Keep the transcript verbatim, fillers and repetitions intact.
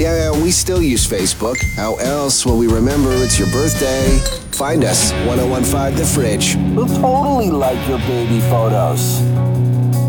Yeah, yeah, we still use Facebook. How else will we remember it's your birthday? Find us, ten fifteen The Fridge. We'll totally like your baby photos.